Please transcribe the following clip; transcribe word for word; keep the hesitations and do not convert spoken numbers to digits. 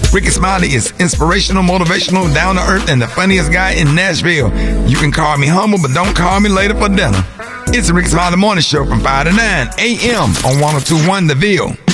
Rickey Smiley is inspirational, motivational, down to earth, and the funniest guy in Nashville. You can call me humble, but don't call me later for dinner. It's the Rickey Smiley Morning Show from five to nine a.m. on one oh two point one The Ville.